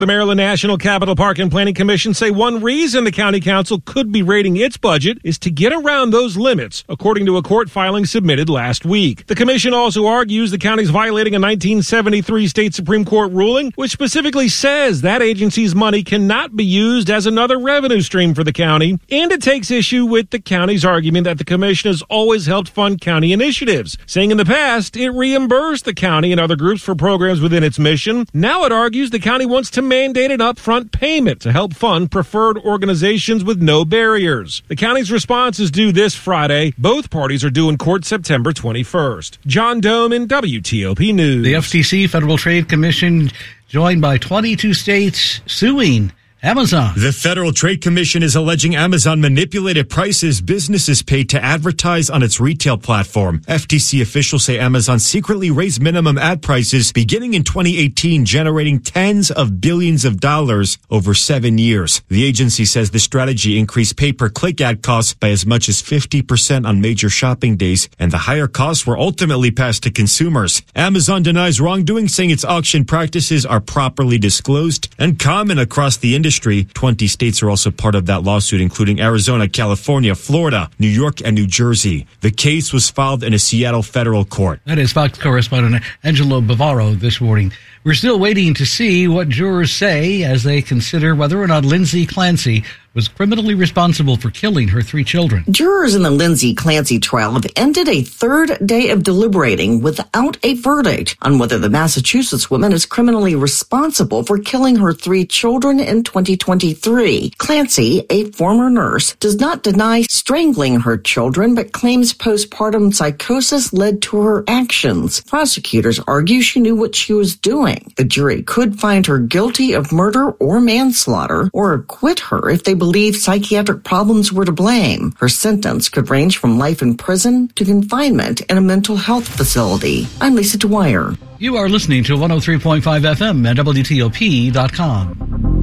The Maryland National Capital Park and Planning Commission say one reason the county council could be raiding its budget is to get around those limits, according to a court filing submitted last week. The commission also argues the county's violating a 1973 state Supreme Court ruling, which specifically says that agency's money cannot be used as another revenue stream for the county. And it takes issue with the county's argument that the commission has always helped fund county initiatives, saying in the past it reimbursed the county and other groups for programs within its mission. Now it argues the county wants to mandate an upfront payment to help fund preferred organizations with no barriers. The county's response is due this Friday. Both parties are due in court September 21st. John Doman, WTOP News. The FTC, Federal Trade Commission, joined by 22 states suing Amazon. The Federal Trade Commission is alleging Amazon manipulated prices businesses paid to advertise on its retail platform. FTC officials say Amazon secretly raised minimum ad prices beginning in 2018, generating tens of billions of dollars over 7 years. The agency says the strategy increased pay-per-click ad costs by as much as 50% on major shopping days, and the higher costs were ultimately passed to consumers. Amazon denies wrongdoing, saying its auction practices are properly disclosed and common across the industry. 20 states are also part of that lawsuit, including Arizona, California, Florida, New York, and New Jersey. The case was filed in a Seattle federal court. That is Fox correspondent Angelo Bavaro this morning. We're still waiting to see what jurors say as they consider whether or not Lindsay Clancy was criminally responsible for killing her 3 children. Jurors in the Lindsay Clancy trial have ended a third day of deliberating without a verdict on whether the Massachusetts woman is criminally responsible for killing her 3 children in 2023. Clancy, a former nurse, does not deny strangling her children, but claims postpartum psychosis led to her actions. Prosecutors argue she knew what she was doing. The jury could find her guilty of murder or manslaughter, or acquit her if they believe psychiatric problems were to blame. Her sentence could range from life in prison to confinement in a mental health facility. I'm Lisa Dwyer. You are listening to 103.5 FM at WTOP.com.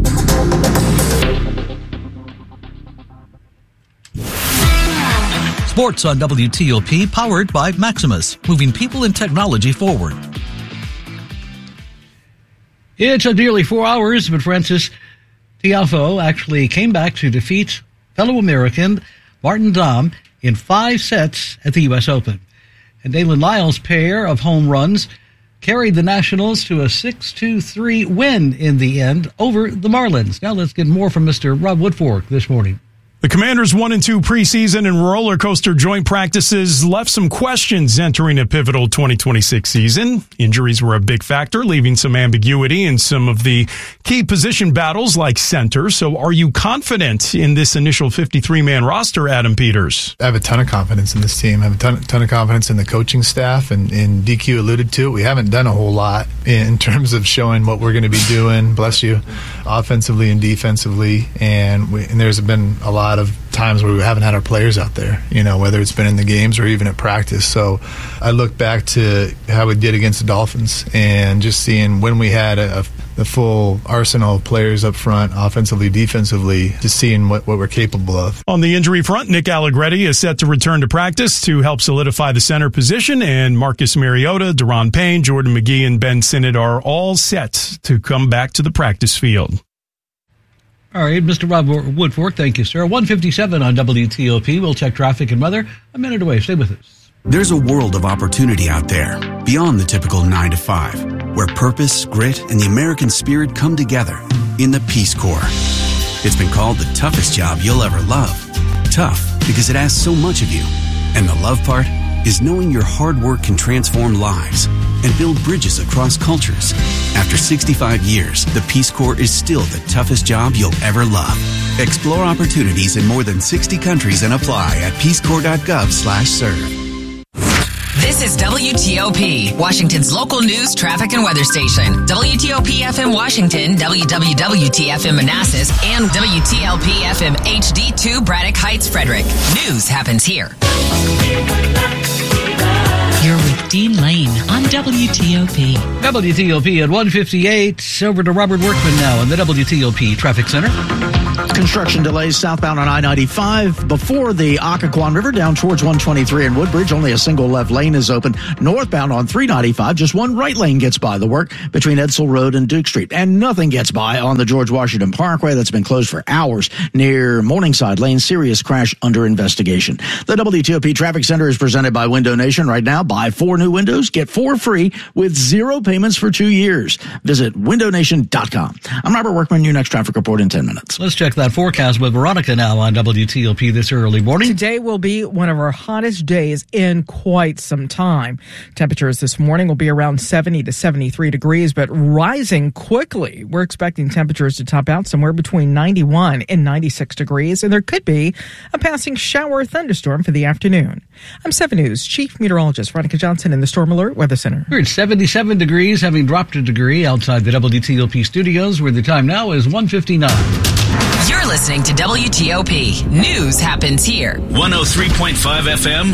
Sports on WTOP, powered by Maximus, moving people and technology forward. It took nearly 4 hours, but Francis Tiafoe actually came back to defeat fellow American Martin Daum in 5 sets at the U.S. Open. And Dalen Lyles' pair of home runs carried the Nationals to a 6-2-3 win in the end over the Marlins. Now let's get more from Mr. Rob Woodfork this morning. The Commanders' 1-2 preseason and roller coaster joint practices left some questions entering a pivotal 2026 season. Injuries were a big factor, leaving some ambiguity in some of the key position battles like center. So are you confident in this initial 53-man roster, Adam Peters? I have a ton of confidence in this team. I have a ton of confidence in the coaching staff, and DQ alluded to it. We haven't done a whole lot in terms of showing what we're going to be doing, bless you, offensively and defensively, and there's been a lot of times where we haven't had our players out there, whether it's been in the games or even at practice. So I look back to how we did against the Dolphins and just seeing when we had the full arsenal of players up front, offensively, defensively, just seeing what we're capable of. On the injury front, Nick Allegretti is set to return to practice to help solidify the center position, and Marcus Mariota, Deron Payne, Jordan McGee, and Ben Sinnott are all set to come back to the practice field. All right, Mr. Rob Woodfork, thank you, sir. 1:57 on WTOP. We'll check traffic and weather a minute away. Stay with us. There's a world of opportunity out there, beyond the typical 9 to 5, where purpose, grit, and the American spirit come together in the Peace Corps. It's been called the toughest job you'll ever love. Tough because it asks so much of you. And the love part is knowing your hard work can transform lives and build bridges across cultures. After 65 years, the Peace Corps is still the toughest job you'll ever love. Explore opportunities in more than 60 countries and apply at peacecorps.gov/serve. This is WTOP, Washington's local news, traffic, and weather station. WTOP FM Washington, WWWT-FM Manassas, and WTLP FM HD2 Braddock Heights, Frederick. News happens here. Your redeemed Lane on WTOP. WTOP at 1:58. Over to Robert Workman now in the WTOP Traffic Center. Construction delays southbound on I-95 before the Occoquan River down towards 123 and Woodbridge. Only a single left lane is open. Northbound on 395, just one right lane gets by the work between Edsel Road and Duke Street. And nothing gets by on the George Washington Parkway that's been closed for hours near Morningside Lane. Serious crash under investigation. The WTOP Traffic Center is presented by Window Nation. Right now, buy 4 new windows, get 4 free with 0 payments for 2 years. Visit windownation.com. I'm Robert Workman. Your next traffic report in 10 minutes. Let's check that forecast with Veronica now on WTOP this early morning. Today will be one of our hottest days in quite some time. Temperatures this morning will be around 70 to 73 degrees, but rising quickly. We're expecting temperatures to top out somewhere between 91 and 96 degrees, and there could be a passing shower or thunderstorm for the afternoon. I'm 7 News Chief Meteorologist Veronica Johnson in the Storm Alert Weather Center. We're at 77 degrees, having dropped a degree outside the WTOP studios, where the time now is 1:59. You're listening to WTOP. News happens here. 103.5 FM,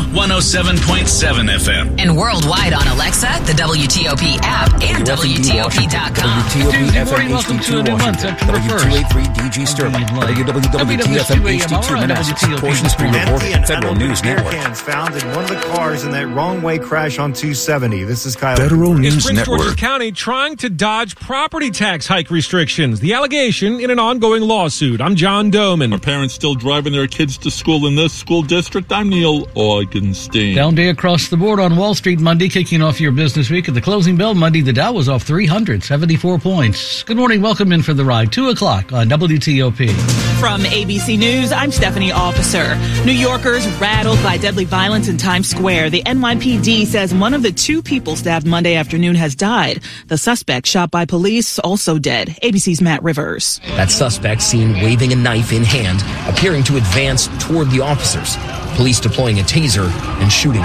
107.7 FM. And worldwide on Alexa, the WTOP app, and WTOP.com. WTOP FM welcome to a new month, September 1st. DG Sterling. WWTFM HD2 Manassas. Portion Street Report, Federal News Network. Cans found in one of the cars in that wrong-way crash on 270. This is Kyle. Federal News Prince Network. George's County trying to dodge property tax hike restrictions. The allegation in an ongoing lawsuit. I'm John Doman. Are parents still driving their kids to school in this school district? I'm Neil Augenstein. Down day across the board on Wall Street Monday, kicking off your business week. At the closing bell Monday, the Dow was off 374 points. Good morning. Welcome in for the ride. 2 o'clock on WTOP. From ABC News, I'm Stephanie Officer. New Yorkers rattled by deadly violence in Times Square. The NYPD says one of the 2 people stabbed Monday afternoon has died. The suspect shot by police also dead. ABC's Matt Rivers. That suspect seen waving a knife in hand, appearing to advance toward the officers. Police deploying a taser and shooting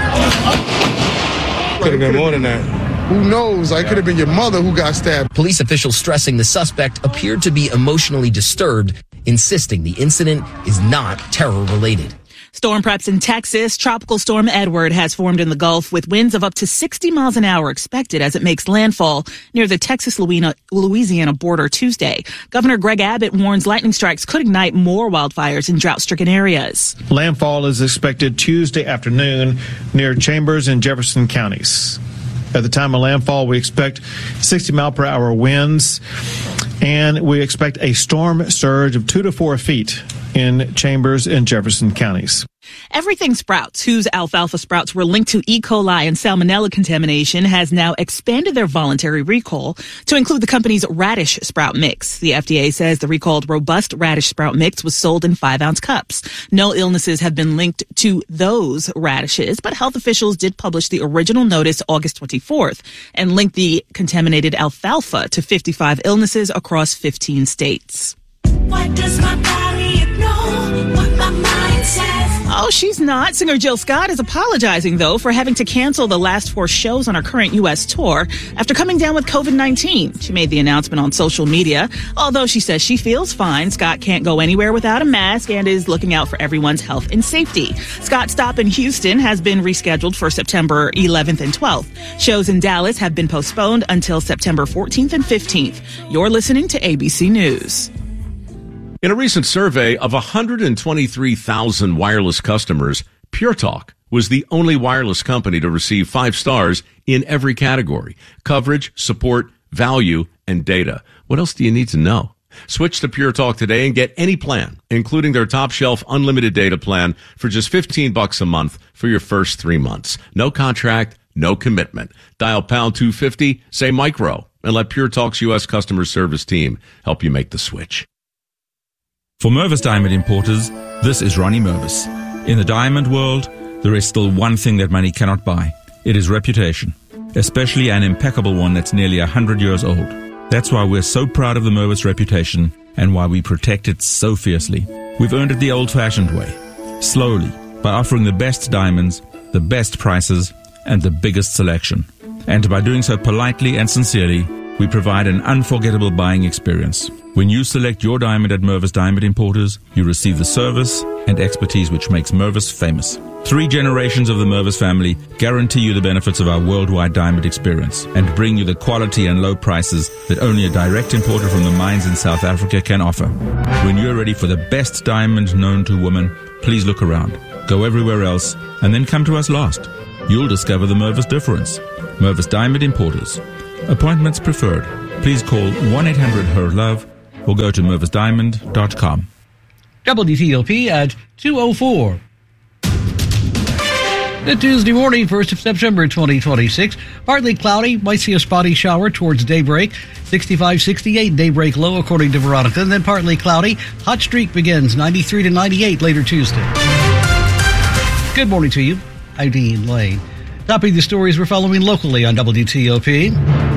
her. Could have been more than that. Who knows? I could have been your mother who got stabbed. Police officials stressing the suspect appeared to be emotionally disturbed, insisting the incident is not terror-related. Storm preps in Texas. Tropical storm Edward has formed in the Gulf with winds of up to 60 miles an hour expected as it makes landfall near the Texas-Louisiana border Tuesday. Governor Greg Abbott warns lightning strikes could ignite more wildfires in drought-stricken areas. Landfall is expected Tuesday afternoon near Chambers and Jefferson counties. At the time of landfall, we expect 60-mile-per-hour winds, and we expect a storm surge of 2 to 4 feet in Chambers and Jefferson counties. Everything Sprouts, whose alfalfa sprouts were linked to E. coli and salmonella contamination, has now expanded their voluntary recall to include the company's radish sprout mix. The FDA says the recalled robust radish sprout mix was sold in 5-ounce cups. No illnesses have been linked to those radishes, but health officials did publish the original notice August 24th and linked the contaminated alfalfa to 55 illnesses across 15 states. Why does my body ignore what my mind says? Oh, she's not. Singer Jill Scott is apologizing, though, for having to cancel the last 4 shows on her current U.S. tour after coming down with COVID-19. She made the announcement on social media. Although she says she feels fine, Scott can't go anywhere without a mask and is looking out for everyone's health and safety. Scott's stop in Houston has been rescheduled for September 11th and 12th. Shows in Dallas have been postponed until September 14th and 15th. You're listening to ABC News. In a recent survey of 123,000 wireless customers, Pure Talk was the only wireless company to receive 5 stars in every category: coverage, support, value, and data. What else do you need to know? Switch to Pure Talk today and get any plan, including their top shelf unlimited data plan for just $15 a month for your first 3 months. No contract, no commitment. Dial pound 250, say micro, and let Pure Talk's U.S. customer service team help you make the switch. For Mervis Diamond Importers, this is Ronnie Mervis. In the diamond world, there is still one thing that money cannot buy. It is reputation, especially an impeccable one that's nearly 100 years old. That's why we're so proud of the Mervis reputation and why we protect it so fiercely. We've earned it the old-fashioned way, slowly, by offering the best diamonds, the best prices, and the biggest selection. And by doing so politely and sincerely, we provide an unforgettable buying experience. When you select your diamond at Mervis Diamond Importers, you receive the service and expertise which makes Mervis famous. 3 generations of the Mervis family guarantee you the benefits of our worldwide diamond experience and bring you the quality and low prices that only a direct importer from the mines in South Africa can offer. When you're ready for the best diamond known to woman, please look around. Go everywhere else and then come to us last. You'll discover the Mervis difference. Mervis Diamond Importers. Appointments preferred. Please call 1-800-HER-LOVE or go to mervisdiamond.com. WTOP at 2:04. The Tuesday morning, 1st of September 2026. Partly cloudy, might see a spotty shower towards daybreak. 65-68 daybreak low according to Veronica. And then partly cloudy. Hot streak begins 93 to 98 later Tuesday. Good morning to you. I'm Dean Lane. Topping the stories we're following locally on WTOP.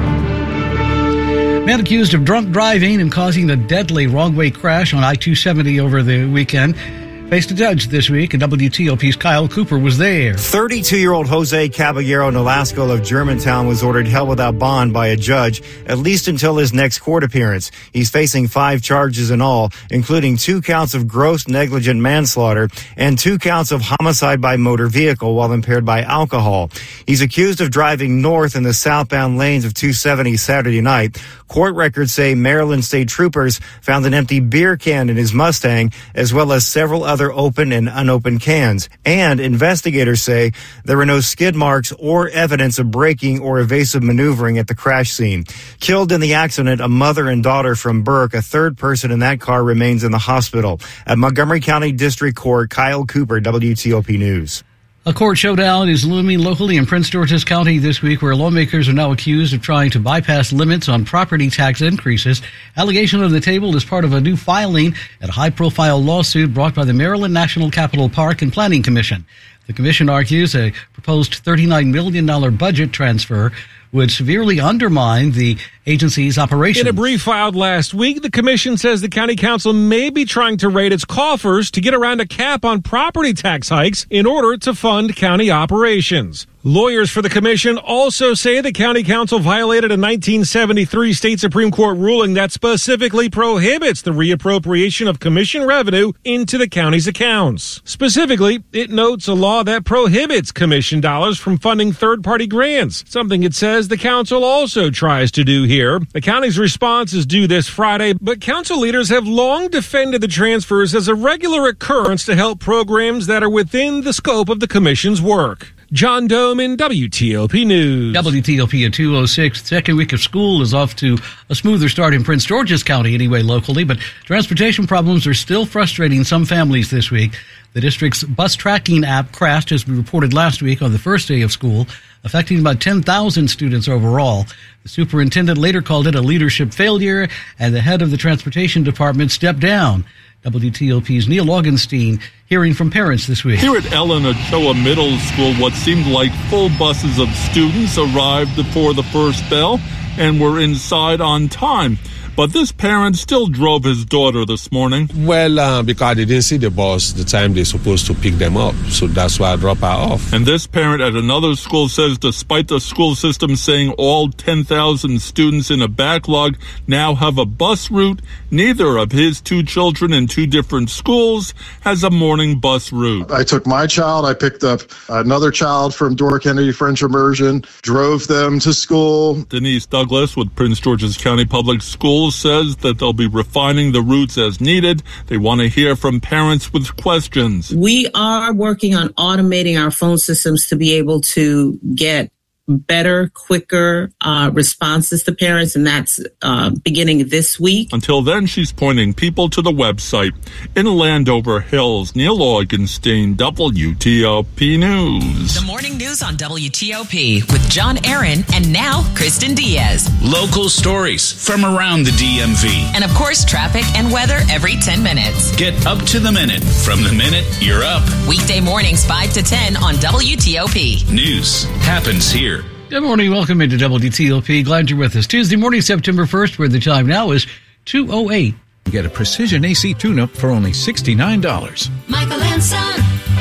Man accused of drunk driving and causing a deadly wrong-way crash on I-270 over the weekend faced a judge this week, and WTOP's Kyle Cooper was there. 32-year-old Jose Caballero Nolasco of Germantown was ordered held without bond by a judge, at least until his next court appearance. He's facing 5 charges in all, including 2 counts of gross negligent manslaughter and 2 counts of homicide by motor vehicle while impaired by alcohol. He's accused of driving north in the southbound lanes of 270 Saturday night. Court records say Maryland state troopers found an empty beer can in his Mustang, as well as several other open and unopened cans. And investigators say there were no skid marks or evidence of braking or evasive maneuvering at the crash scene. Killed in the accident, a mother and daughter from Burke. A third person in that car remains in the hospital. At Montgomery County District Court, Kyle Cooper, WTOP News. A court showdown is looming locally in Prince George's County this week, where lawmakers are now accused of trying to bypass limits on property tax increases. Allegation on the table is part of a new filing at a high-profile lawsuit brought by the Maryland National Capital Park and Planning Commission. The commission argues a proposed $39 million budget transfer would severely undermine the agency's operations. In a brief filed last week, the commission says the county council may be trying to raid its coffers to get around a cap on property tax hikes in order to fund county operations. Lawyers for the commission also say the county council violated a 1973 state Supreme Court ruling that specifically prohibits the reappropriation of commission revenue into the county's accounts. Specifically, it notes a law that prohibits commission dollars from funding third-party grants, something it says the council also tries to do here. The county's response is due this Friday, but council leaders have long defended the transfers as a regular occurrence to help programs that are within the scope of the commission's work. John Dome in WTOP News. WTOP at 2:06. Second week of school is off to a smoother start in Prince George's County anyway locally, but transportation problems are still frustrating some families this week. The district's bus tracking app crashed, as we reported last week, on the first day of school, affecting about 10,000 students overall. The superintendent later called it a leadership failure, and the head of the transportation department stepped down. WTOP's Neil Augenstein hearing from parents this week. Here at Ellen Ochoa Middle School, what seemed like full buses of students arrived before the first bell and were inside on time. But this parent still drove his daughter this morning. Well, because they didn't see the bus the time they're supposed to pick them up. So that's why I dropped her off. And this parent at another school says despite the school system saying all 10,000 students in a backlog now have a bus route, neither of his 2 children in 2 different schools has a morning bus route. I took my child, I picked up another child from Dora Kennedy French Immersion, drove them to school. Denise Douglas with Prince George's County Public Schools says that they'll be refining the routes as needed. They want to hear from parents with questions. We are working on automating our phone systems to be able to get better, quicker responses to parents, and that's beginning this week. Until then, she's pointing people to the website. In Landover Hills, Neil Augenstein, WTOP News. The morning news on WTOP with John Aaron and now Kristen Diaz. Local stories from around the DMV. And of course, traffic and weather every 10 minutes. Get up to the minute from the minute you're up. Weekday mornings 5 to 10 on WTOP. News happens here. Good morning. Welcome into WTOP. Glad you're with us. Tuesday morning, September 1st, where the time now is 2:08. Get a precision AC tune-up for only $69. Michael and Son.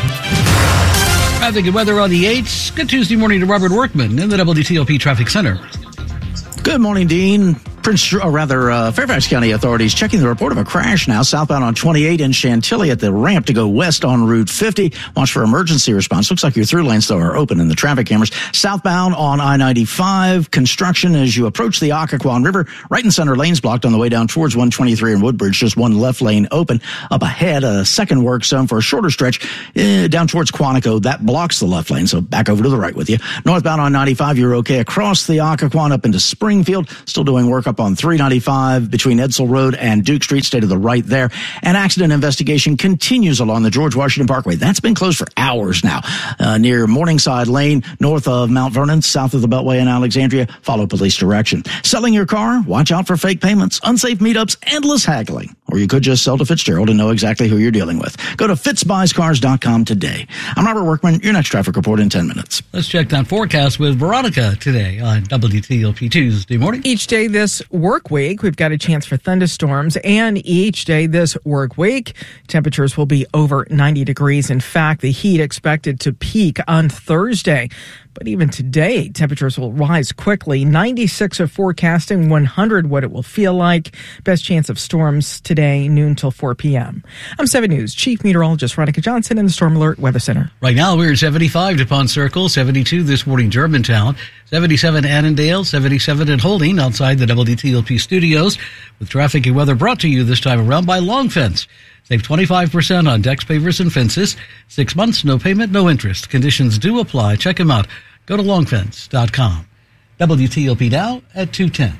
Traffic and weather on the 8s. Good Tuesday morning to Robert Workman in the WTOP Traffic Center. Good morning, Dean. Fairfax County authorities checking the report of a crash now southbound on 28 in Chantilly at the ramp to go west on Route 50. Watch for emergency response. Looks like your through lanes, though, are open in the traffic cameras. Southbound on I-95, construction as you approach the Occoquan River. Right and center lanes blocked on the way down towards 123 in Woodbridge. Just one left lane open. Up ahead, a second work zone for a shorter stretch down towards Quantico. That blocks the left lane, so back over to the right with you. Northbound on 95, you're okay across the Occoquan up into Springfield. Still doing work up on 395 between Edsel Road and Duke Street. Stay to the right there. An accident investigation continues along the George Washington Parkway. That's been closed for hours now. Near Morningside Lane, north of Mount Vernon, south of the Beltway in Alexandria. Follow police direction. Selling your car? Watch out for fake payments, unsafe meetups, endless haggling. Or you could just sell to Fitzgerald and know exactly who you're dealing with. Go to fitzbuyscars.com today. I'm Robert Workman. Your next traffic report in 10 minutes. Let's check that forecast with Veronica today on WTOP Tuesday morning. Each day this work week, we've got a chance for thunderstorms, and each day this work week, temperatures will be over 90 degrees. In fact, the heat expected to peak on Thursday. But even today, temperatures will rise quickly. 96 of forecasting, 100 what it will feel like. Best chance of storms today, noon till 4 p.m. I'm 7 News Chief Meteorologist Veronica Johnson in the Storm Alert Weather Center. Right now, we're at 75 DuPont Circle, 72 this morning Germantown, 77 Annandale, 77 at Holding outside the WTOP studios. With traffic and weather brought to you this time around by Long Fence. Save 25% on decks, pavers, and fences. 6 months, no payment, no interest. Conditions do apply. Check them out. Go to longfence.com. WTOP now at 2:10.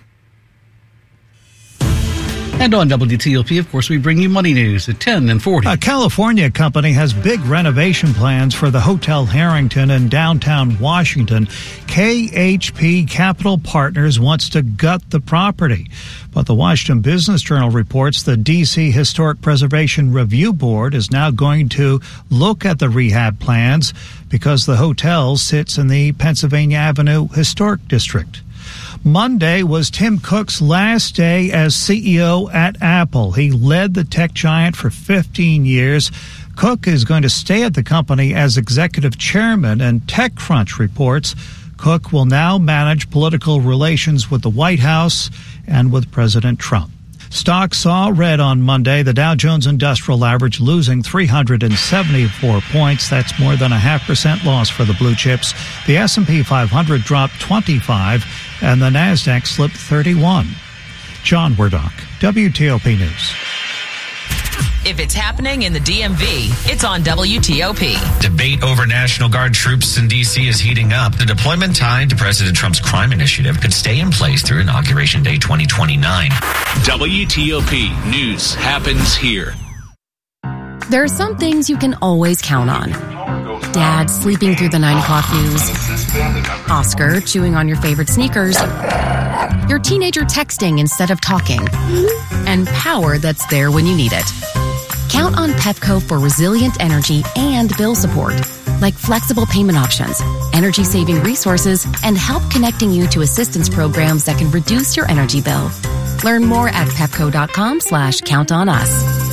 And on WTOP, of course, we bring you money news at 10 and 40. A California company has big renovation plans for the Hotel Harrington in downtown Washington. KHP Capital Partners wants to gut the property. But the Washington Business Journal reports the D.C. Historic Preservation Review Board is now going to look at the rehab plans because the hotel sits in the Pennsylvania Avenue Historic District. Monday was Tim Cook's last day as CEO at Apple. He led the tech giant for 15 years. Cook is going to stay at the company as executive chairman, and TechCrunch reports Cook will now manage political relations with the White House and with President Trump. Stocks saw red on Monday. The Dow Jones Industrial Average losing 374 points. That's more than a 0.5% loss for the blue chips. The S&P 500 dropped 25, and the Nasdaq slipped 31. John Werdock, WTOP News. If it's happening in the DMV, it's on WTOP. Debate over National Guard troops in D.C. is heating up. The deployment tied to President Trump's crime initiative could stay in place through Inauguration Day 2029. WTOP News happens here. There are some things you can always count on. Dad sleeping through the 9 o'clock news. Oscar chewing on your favorite sneakers. Your teenager texting instead of talking. And power that's there when you need it. Count on Pepco for resilient energy and bill support, like flexible payment options, energy-saving resources, and help connecting you to assistance programs that can reduce your energy bill. Learn more at pepco.com/countonus.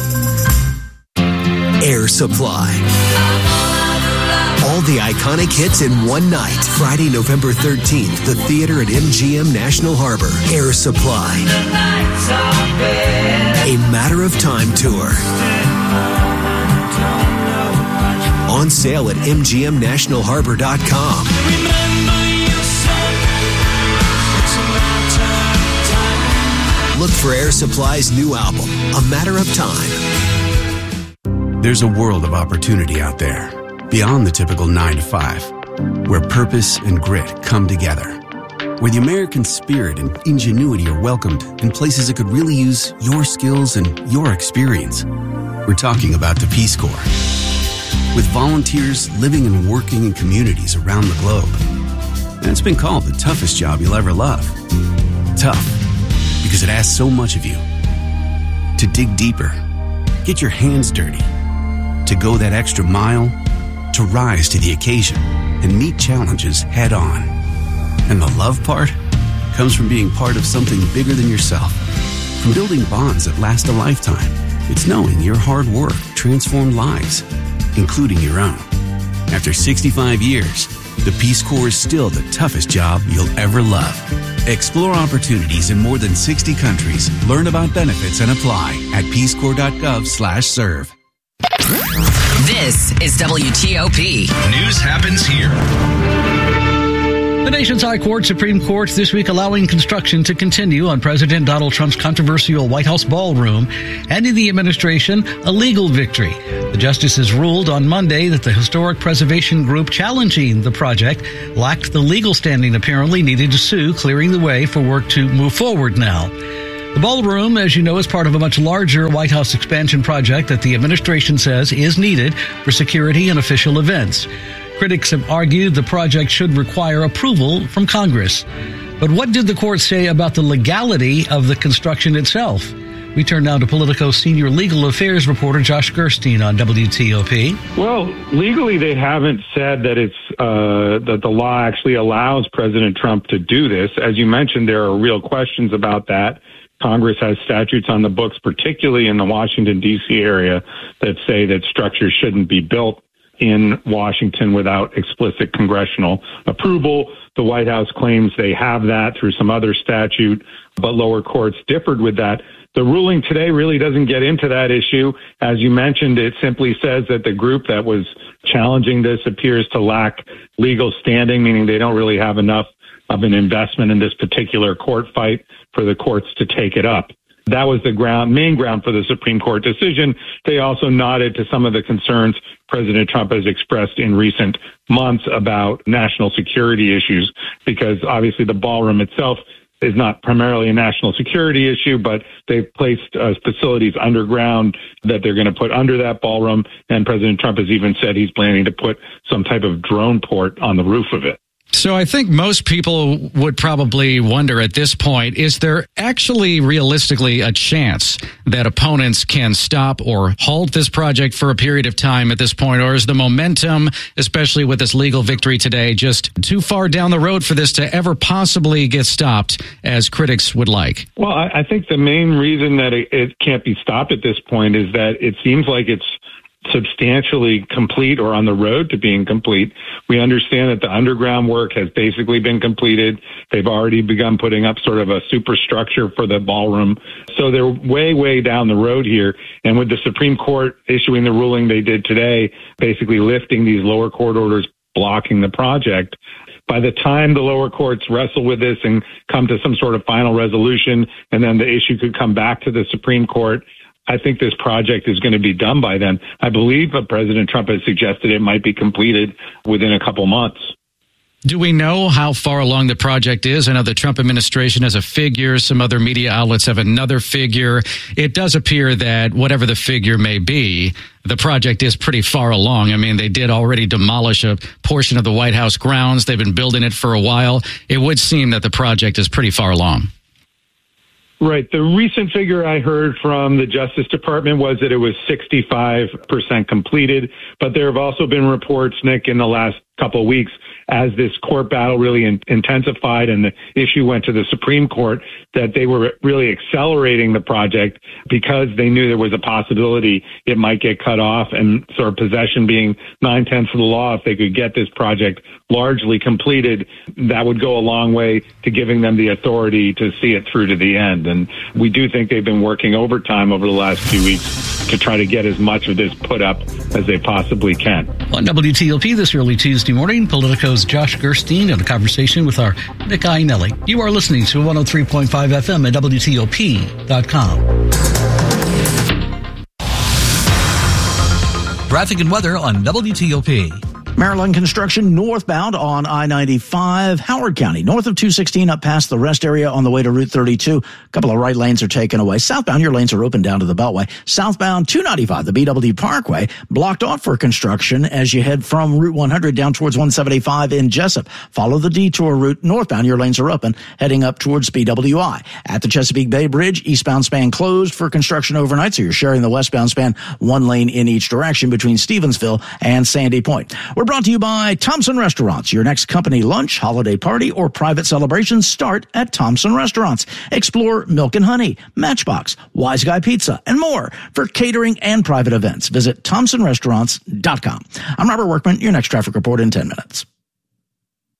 Air Supply. All the iconic hits in one night. Friday, November 13th, the theater at MGM National Harbor. Air Supply. A Matter of Time tour. On sale at mgmnationalharbor.com. Look for Air Supply's new album, A Matter of Time. There's a world of opportunity out there, beyond the typical 9 to 5, where purpose and grit come together, where the American spirit and ingenuity are welcomed in places that could really use your skills and your experience. We're talking about the Peace Corps. With volunteers living and working in communities around the globe. And it's been called the toughest job you'll ever love. Tough, because it asks so much of you. To dig deeper, get your hands dirty, to go that extra mile, to rise to the occasion and meet challenges head on. And the love part comes from being part of something bigger than yourself. From building bonds that last a lifetime. It's knowing your hard work transformed lives, including your own. After 65 years, the Peace Corps is still the toughest job you'll ever love. Explore opportunities in more than 60 countries. Learn about benefits and apply at peacecorps.gov/serve. This is WTOP. News happens here. The nation's High Court, Supreme Court, this week allowing construction to continue on President Donald Trump's controversial White House ballroom, handing the administration a legal victory. The justices ruled on Monday that the historic preservation group challenging the project lacked the legal standing apparently needed to sue, clearing the way for work to move forward now. The ballroom, as you know, is part of a much larger White House expansion project that the administration says is needed for security and official events. Critics have argued the project should require approval from Congress. But what did the court say about the legality of the construction itself? We turn now to Politico senior legal affairs reporter Josh Gerstein on WTOP. Well, legally, they haven't said that it's that the law actually allows President Trump to do this. As you mentioned, there are real questions about that. Congress has statutes on the books, particularly in the Washington, D.C. area, that say that structures shouldn't be built in Washington without explicit congressional approval. The White House claims they have that through some other statute, but lower courts differed with that. The ruling today really doesn't get into that issue. As you mentioned, it simply says that the group that was challenging this appears to lack legal standing, meaning they don't really have enough of an investment in this particular court fight for the courts to take it up. That was the main ground for the Supreme Court decision. They also nodded to some of the concerns President Trump has expressed in recent months about national security issues, because obviously the ballroom itself is not primarily a national security issue, but they've placed facilities underground that they're going to put under that ballroom. And President Trump has even said he's planning to put some type of drone port on the roof of it. So I think most people would probably wonder at this point, is there actually realistically a chance that opponents can stop or halt this project for a period of time at this point? Or is the momentum, especially with this legal victory today, just too far down the road for this to ever possibly get stopped as critics would like? Well, I think the main reason that it can't be stopped at this point is that it seems like it's substantially complete or on the road to being complete. We understand that the underground work has basically been completed. They've already begun putting up sort of a superstructure for the ballroom. So they're way, way down the road here. And with the Supreme Court issuing the ruling they did today, basically lifting these lower court orders blocking the project, by the time the lower courts wrestle with this and come to some sort of final resolution, and then the issue could come back to the Supreme Court, I think this project is going to be done by then. I believe President Trump has suggested it might be completed within a couple months. Do we know how far along the project is? I know the Trump administration has a figure. Some other media outlets have another figure. It does appear that whatever the figure may be, the project is pretty far along. I mean, they did already demolish a portion of the White House grounds. They've been building it for a while. It would seem that the project is pretty far along. Right. The recent figure I heard from the Justice Department was that it was 65% completed. But there have also been reports, Nick, in the last couple of weeks, as this court battle really intensified and the issue went to the Supreme Court, that they were really accelerating the project because they knew there was a possibility it might get cut off, and sort of possession being 9/10 of the law. If they could get this project largely completed, that would go a long way to giving them the authority to see it through to the end. And we do think they've been working overtime over the last few weeks to try to get as much of this put up as they possibly can. On WTOP this early Tuesday morning, Politico's Josh Gerstein in a conversation with our Nick Iannelli. You are listening to 103.5 FM at WTOP.com. Traffic and weather on WTOP. Maryland construction northbound on I-95, Howard County, north of 216 up past the rest area on the way to Route 32. A couple of right lanes are taken away. Southbound, your lanes are open down to the Beltway. Southbound 295, the BW Parkway, blocked off for construction as you head from Route 100 down towards 175 in Jessup. Follow the detour route northbound, your lanes are open, heading up towards BWI. At the Chesapeake Bay Bridge, eastbound span closed for construction overnight, so you're sharing the westbound span, one lane in each direction between Stevensville and Sandy Point. We're brought to you by Thompson Restaurants. Your next company lunch, holiday party, or private celebration start at Thompson Restaurants. Explore Milk and Honey, Matchbox, Wise Guy Pizza, and more for catering and private events. Visit ThompsonRestaurants.com. I'm Robert Workman, your next traffic report in 10 minutes.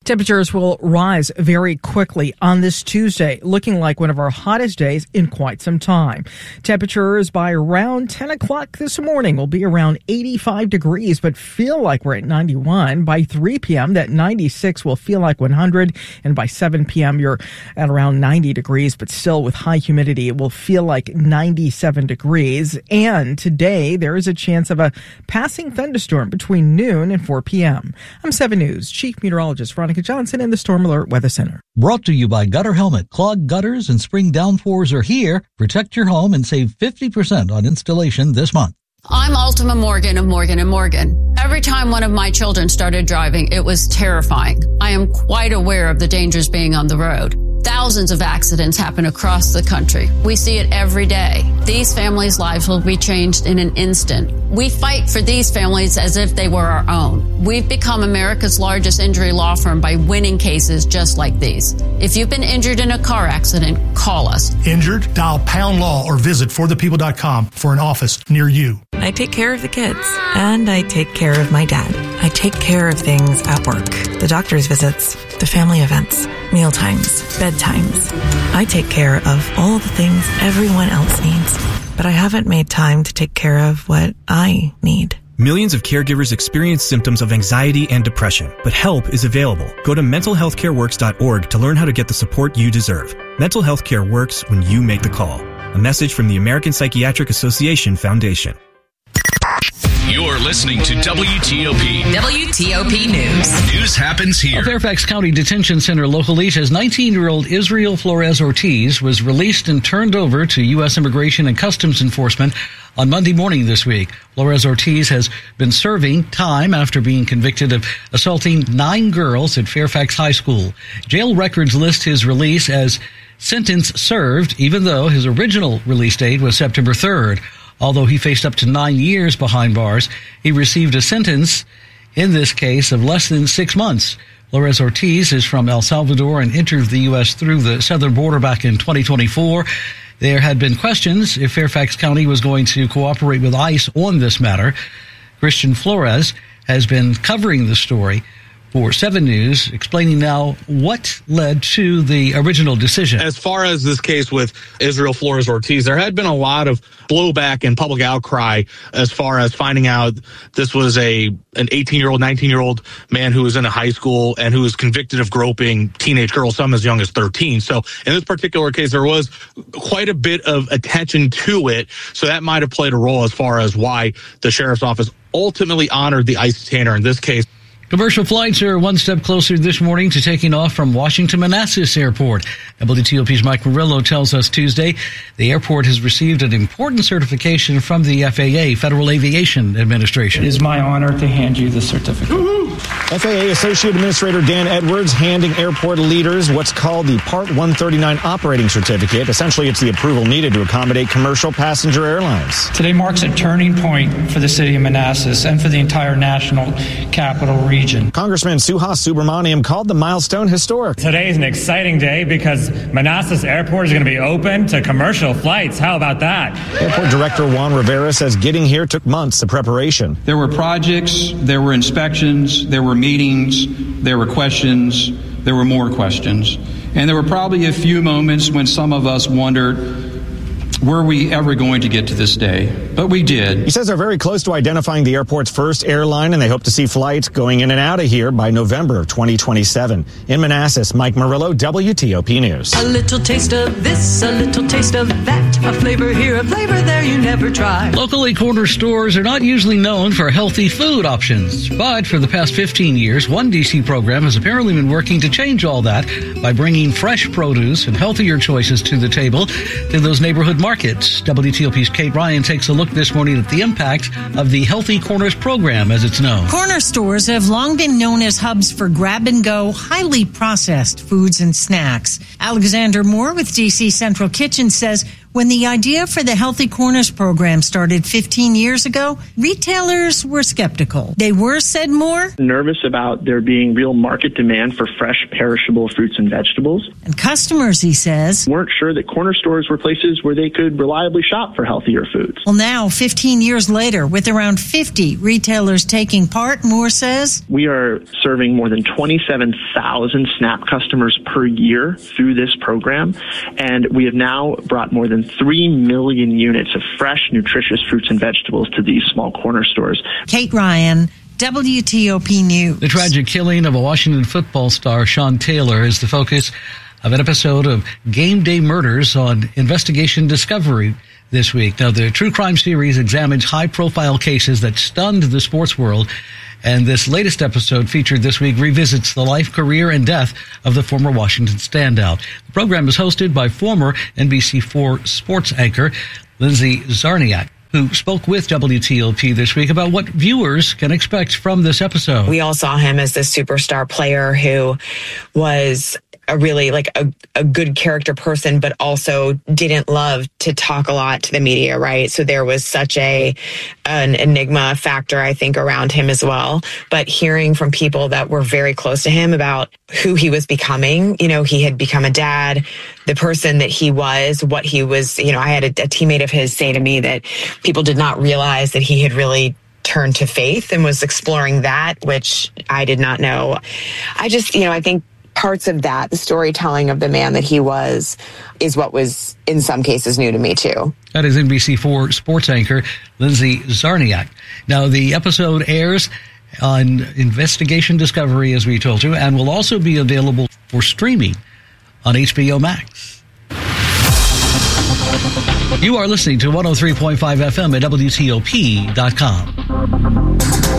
Temperatures will rise very quickly on this Tuesday, looking like one of our hottest days in quite some time. Temperatures by around 10 o'clock this morning will be around 85 degrees, but feel like we're at 91. By 3 p.m., that 96 will feel like 100. And by 7 p.m., you're at around 90 degrees, but still with high humidity, it will feel like 97 degrees. And today, there is a chance of a passing thunderstorm between noon and 4 p.m. I'm 7 News Chief Meteorologist Veronica Johnson in the Storm Alert Weather Center. Brought to you by Gutter Helmet. Clogged gutters and spring downpours are here. Protect your home and save 50% on installation this month. I'm Ultima Morgan of Morgan & Morgan. Every time one of my children started driving, it was terrifying. I am quite aware of the dangers being on the road. Thousands of accidents happen across the country. We see it every day. These families' lives will be changed in an instant. We fight for these families as if they were our own. We've become America's largest injury law firm by winning cases just like these. If you've been injured in a car accident, call us. Injured? Dial pound law or visit forthepeople.com for an office near you. I take care of the kids, and I take care of my dad. I take care of things at work, the doctor's visits, the family events, meal times, bedtimes. I take care of all the things everyone else needs, but I haven't made time to take care of what I need. Millions of caregivers experience symptoms of anxiety and depression, but help is available. Go to mentalhealthcareworks.org to learn how to get the support you deserve. Mental health care works when you make the call. A message from the American Psychiatric Association Foundation. You're listening to WTOP. WTOP News. News happens here. A Fairfax County Detention Center locally says 19-year-old Israel Flores Ortiz was released and turned over to U.S. Immigration and Customs Enforcement on Monday morning this week. Flores Ortiz has been serving time after being convicted of assaulting 9 girls at Fairfax High School. Jail records list his release as sentence served, even though his original release date was September 3rd. Although he faced up to 9 years behind bars, he received a sentence in this case of less than 6 months. Flores Ortiz is from El Salvador and entered the U.S. through the southern border back in 2024. There had been questions if Fairfax County was going to cooperate with ICE on this matter. Christian Flores has been covering the story for 7 News, explaining now what led to the original decision. As far as this case with Israel Flores Ortiz, there had been a lot of blowback and public outcry as far as finding out this was an 18-year-old, 19-year-old man who was in a high school and who was convicted of groping teenage girls, some as young as 13. So in this particular case, there was quite a bit of attention to it. So that might have played a role as far as why the sheriff's office ultimately honored the ICE detainer in this case. Commercial flights are one step closer this morning to taking off from Washington Manassas Airport. WTOP's Mike Murillo tells us Tuesday the airport has received an important certification from the FAA, Federal Aviation Administration. It is my honor to hand you the certificate. Woo-hoo! FAA Associate Administrator Dan Edwards handing airport leaders what's called the Part 139 Operating Certificate. Essentially, it's the approval needed to accommodate commercial passenger airlines. Today marks a turning point for the city of Manassas and for the entire national capital region. Congressman Suhas Subramaniam called the milestone historic. Today is an exciting day because Manassas Airport is going to be open to commercial flights. How about that? Airport Director Juan Rivera says getting here took months of preparation. There were projects, there were inspections, there were meetings, there were questions, there were more questions. And there were probably a few moments when some of us wondered, were we ever going to get to this day? But we did. He says they're very close to identifying the airport's first airline, and they hope to see flights going in and out of here by November of 2027. In Manassas, Mike Murillo, WTOP News. A little taste of this, a little taste of that. A flavor here, a flavor there you never tried. Locally, corner stores are not usually known for healthy food options. But for the past 15 years, one DC program has apparently been working to change all that by bringing fresh produce and healthier choices to the table in those neighborhood markets. WTOP's Kate Ryan takes a look this morning at the impact of the Healthy Corners program, as it's known. Corner stores have long been known as hubs for grab-and-go, highly processed foods and snacks. Alexander Moore with DC Central Kitchen says When the idea for the Healthy Corners program started 15 years ago, retailers were skeptical. They were, said Moore, nervous about there being real market demand for fresh, perishable fruits and vegetables. And customers, he says, weren't sure that corner stores were places where they could reliably shop for healthier foods. Well, now, 15 years later, with around 50 retailers taking part, Moore says, we are serving more than 27,000 SNAP customers per year through this program, and we have now brought more than 3 million units of fresh, nutritious fruits and vegetables to these small corner stores. Kate Ryan, WTOP News. The tragic killing of a Washington football star, Sean Taylor, is the focus of an episode of Game Day Murders on Investigation Discovery this week. Now, the true crime series examines high-profile cases that stunned the sports world, and this latest episode featured this week revisits the life, career, and death of the former Washington standout. The program is hosted by former NBC4 sports anchor Lindsay Czarniak, who spoke with WTOP this week about what viewers can expect from this episode. We all saw him as this superstar player who was a really a good character person, but also didn't love to talk a lot to the media, right? So there was such an enigma factor, I think, around him as well. But hearing from people that were very close to him about who he was becoming, he had become a dad, the person that he was, what he was, I had a teammate of his say to me that people did not realize that he had really turned to faith and was exploring that, which I did not know. I think parts of that, the storytelling of the man that he was, is what was in some cases new to me too. That is NBC4 sports anchor Lindsay Czarniak. Now, the episode airs on Investigation Discovery, as we told you, and will also be available for streaming on HBO Max. You are listening to 103.5 FM at WTOP.com.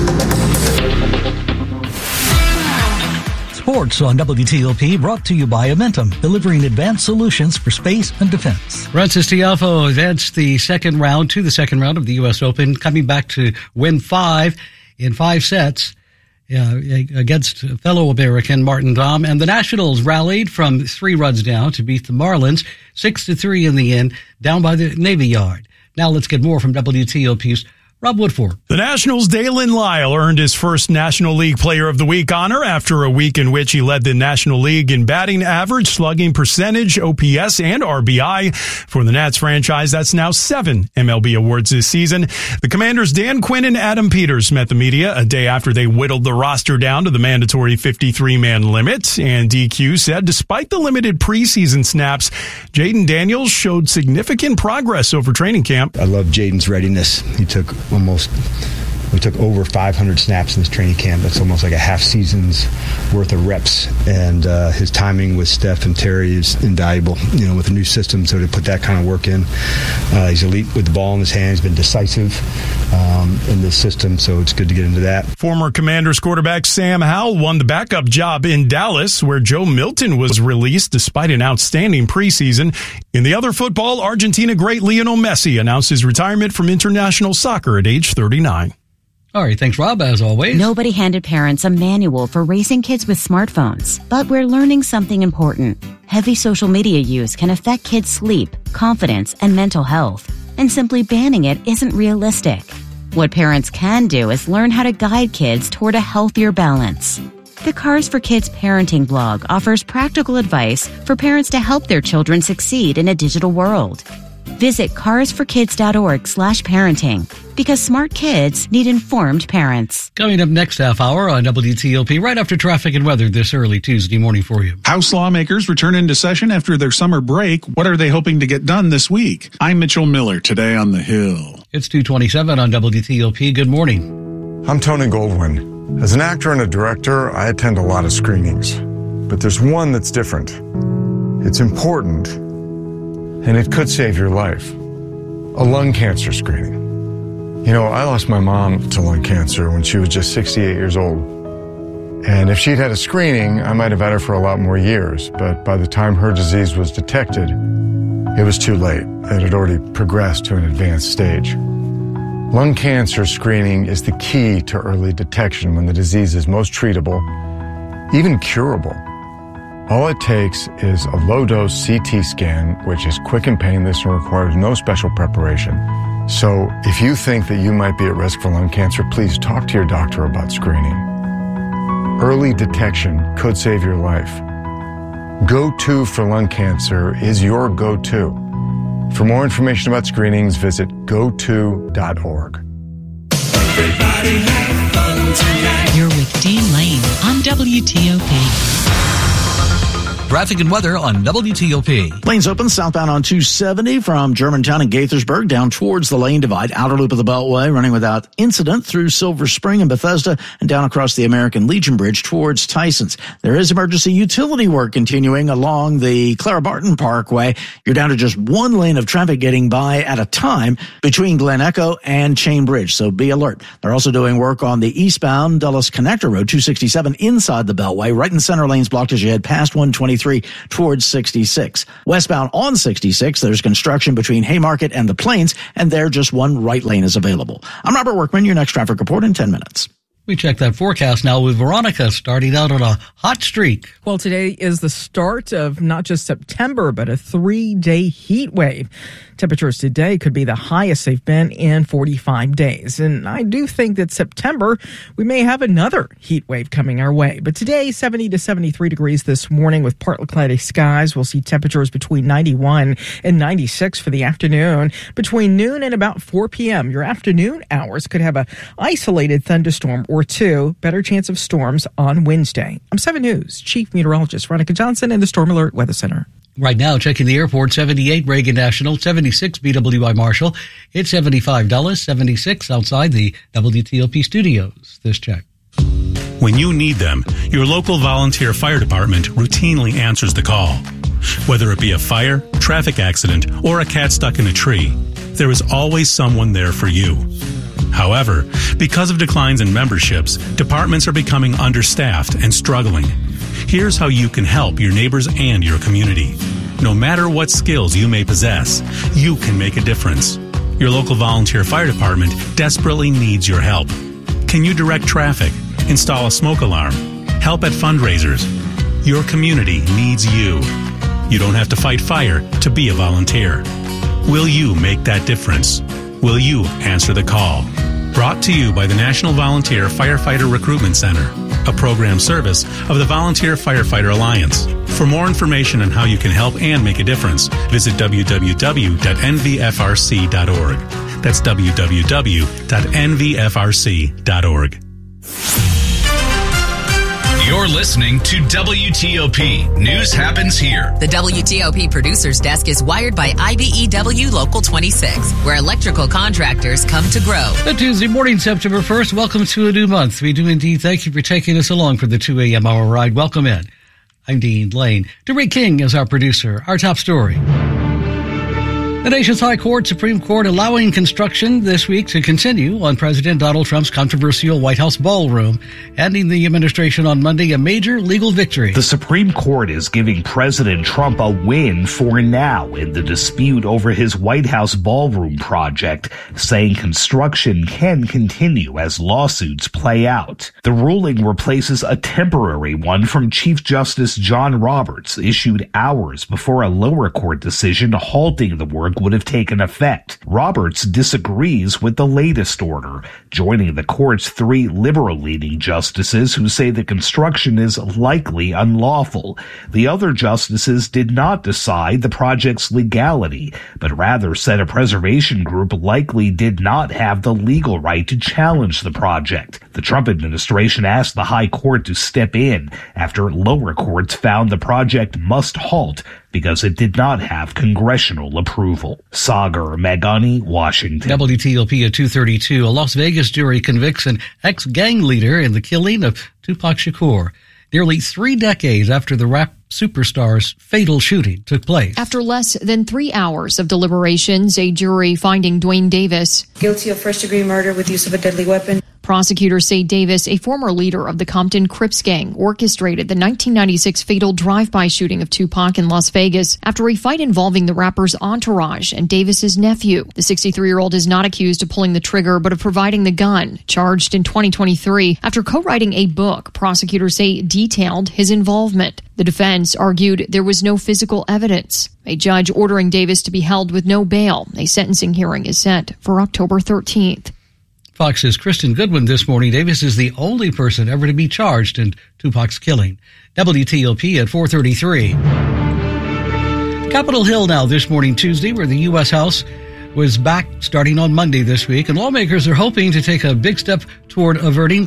Sports on WTOP, brought to you by Amentum, delivering advanced solutions for space and defense. Frances Tiafoe advanced to the second round of the U.S. Open, coming back to win 5 in 5 sets against fellow American Martin Dahm. And the Nationals rallied from 3 runs down to beat the Marlins 6-3 in the end, down by the Navy Yard. Now let's get more from WTOP's Rob Woodford. The Nationals' Dalen Lyle earned his first National League Player of the Week honor after a week in which he led the National League in batting average, slugging percentage, OPS, and RBI. For the Nats franchise, that's now 7 MLB awards this season. The Commanders' Dan Quinn and Adam Peters met the media a day after they whittled the roster down to the mandatory 53-man limit. And DQ said despite the limited preseason snaps, Jaden Daniels showed significant progress over training camp. I love Jaden's readiness. We took over 500 snaps in this training camp. That's almost like a half season's worth of reps. And his timing with Steph and Terry is invaluable, with a new system. So to put that kind of work in, he's elite with the ball in his hands, been decisive in this system. So it's good to get into that. Former Commanders quarterback Sam Howell won the backup job in Dallas, where Joe Milton was released despite an outstanding preseason. In the other football, Argentina great Lionel Messi announced his retirement from international soccer at age 39. All right, thanks, Rob, as always. Nobody handed parents a manual for raising kids with smartphones, but we're learning something important. Heavy social media use can affect kids' sleep, confidence, and mental health, and simply banning it isn't realistic. What parents can do is learn how to guide kids toward a healthier balance. The Cars for Kids parenting blog offers practical advice for parents to help their children succeed in a digital world. Visit carsforkids.org/parenting, because smart kids need informed parents. Coming up next half hour on WTOP, right after traffic and weather this early Tuesday morning for you. House lawmakers return into session after their summer break. What are they hoping to get done this week? I'm Mitchell Miller, today on The Hill. It's 2:27 on WTOP. Good morning. I'm Tony Goldwyn. As an actor and a director, I attend a lot of screenings. But there's one that's different. It's important, and it could save your life. A lung cancer screening. I lost my mom to lung cancer when she was just 68 years old. And if she'd had a screening, I might have had her for a lot more years. But by the time her disease was detected, it was too late. It had already progressed to an advanced stage. Lung cancer screening is the key to early detection when the disease is most treatable, even curable. All it takes is a low-dose CT scan, which is quick and painless and requires no special preparation. So if you think that you might be at risk for lung cancer, please talk to your doctor about screening. Early detection could save your life. Go-To for lung cancer is your go-to. For more information about screenings, visit goto.org. Everybody have fun tonight. You're with Dean Lane on WTOP. Traffic and weather on WTOP. Lanes open southbound on 270 from Germantown and Gaithersburg down towards the lane divide. Outer loop of the Beltway running without incident through Silver Spring and Bethesda and down across the American Legion Bridge towards Tysons. There is emergency utility work continuing along the Clara Barton Parkway. You're down to just one lane of traffic getting by at a time between Glen Echo and Chain Bridge, so be alert. They're also doing work on the eastbound Dulles Connector Road 267 inside the Beltway. Right in center lanes blocked as you head past 123 towards 66. Westbound on 66, there's construction between Haymarket and the Plains, and there just one right lane is available. I'm Robert Workman, your next traffic report in 10 minutes. We check that forecast now with Veronica, starting out on a hot streak. Well, today is the start of not just September, but a 3-day heat wave. Temperatures today could be the highest they've been in 45 days. And I do think that September, we may have another heat wave coming our way. But today, 70 to 73 degrees this morning with partly cloudy skies. We'll see temperatures between 91 and 96 for the afternoon. Between noon and about 4 p.m., your afternoon hours could have an isolated thunderstorm or two. Better chance of storms on Wednesday. I'm 7 News Chief Meteorologist Veronica Johnson in the Storm Alert Weather Center. Right now, checking the airport, 78 Reagan National, 76 BWI Marshall. It's $75, 76 outside the WTOP studios. This check. When you need them, your local volunteer fire department routinely answers the call. Whether it be a fire, traffic accident, or a cat stuck in a tree, there is always someone there for you. However, because of declines in memberships, departments are becoming understaffed and struggling. Here's how you can help your neighbors and your community. No matter what skills you may possess, you can make a difference. Your local volunteer fire department desperately needs your help. Can you direct traffic, install a smoke alarm, help at fundraisers? Your community needs you. You don't have to fight fire to be a volunteer. Will you make that difference? Will you answer the call? Brought to you by the National Volunteer Firefighter Recruitment Center, a program service of the Volunteer Firefighter Alliance. For more information on how you can help and make a difference, visit www.nvfrc.org. That's www.nvfrc.org. You're listening to WTOP. News happens here. The WTOP Producers Desk is wired by IBEW Local 26, where electrical contractors come to grow. Good Tuesday morning, September 1st. Welcome to a new month. We do indeed thank you for taking us along for the 2 a.m. hour ride. Welcome in. I'm Dean Lane. DeRay King is our producer. Our top story. The nation's High Court, Supreme Court, allowing construction this week to continue on President Donald Trump's controversial White House ballroom, handing the administration on Monday a major legal victory. The Supreme Court is giving President Trump a win for now in the dispute over his White House ballroom project, saying construction can continue as lawsuits play out. The ruling replaces a temporary one from Chief Justice John Roberts, issued hours before a lower court decision halting the work would have taken effect. Roberts disagrees with the latest order, joining the court's 3 liberal-leaning justices who say the construction is likely unlawful. The other justices did not decide the project's legality, but rather said a preservation group likely did not have the legal right to challenge the project. The Trump administration asked the High Court to step in after lower courts found the project must halt because it did not have congressional approval. Sagar Meghani, Washington. WTOP at 2:32. A Las Vegas jury convicts an ex-gang leader in the killing of Tupac Shakur, nearly 3 decades after the rap superstar's fatal shooting took place. After less than 3 hours of deliberations, a jury finding Dwayne Davis guilty of first-degree murder with use of a deadly weapon, Prosecutors say Davis, a former leader of the Compton Crips gang, orchestrated the 1996 fatal drive-by shooting of Tupac in Las Vegas after a fight involving the rapper's entourage and Davis's nephew. The 63-year-old is not accused of pulling the trigger, but of providing the gun, charged in 2023 after co-writing a book prosecutors say detailed his involvement. The defense argued there was no physical evidence. A judge ordering Davis to be held with no bail. A sentencing hearing is set for October 13th. Fox's Kristen Goodwin this morning. Davis is the only person ever to be charged in Tupac's killing. WTOP at 4:33. Capitol Hill now this morning, Tuesday, where the U.S. House was back starting on Monday this week, and lawmakers are hoping to take a big step toward averting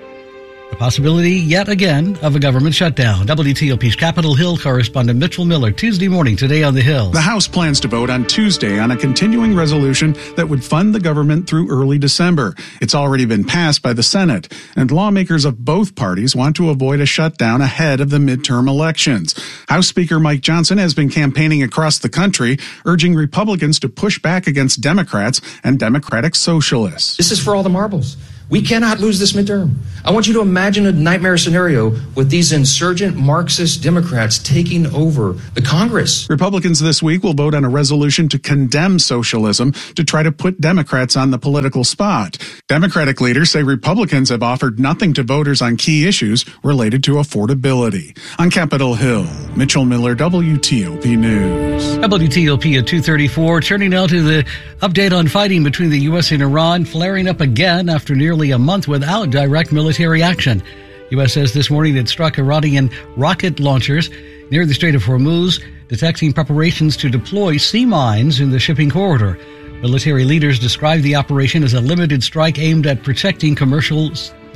the possibility, yet again, of a government shutdown. WTOP's Capitol Hill correspondent Mitchell Miller, Tuesday morning, today on the Hill. The House plans to vote on Tuesday on a continuing resolution that would fund the government through early December. It's already been passed by the Senate, and lawmakers of both parties want to avoid a shutdown ahead of the midterm elections. House Speaker Mike Johnson has been campaigning across the country, urging Republicans to push back against Democrats and Democratic socialists. This is for all the marbles. We cannot lose this midterm. I want you to imagine a nightmare scenario with these insurgent Marxist Democrats taking over the Congress. Republicans this week will vote on a resolution to condemn socialism to try to put Democrats on the political spot. Democratic leaders say Republicans have offered nothing to voters on key issues related to affordability. On Capitol Hill, Mitchell Miller, WTOP News. WTOP at 2:34. Turning now to the update on fighting between the U.S. and Iran, flaring up again after nearly a month without direct military action. U.S. says this morning it struck Iranian rocket launchers near the Strait of Hormuz, detecting preparations to deploy sea mines in the shipping corridor. Military leaders described the operation as a limited strike aimed at protecting commercial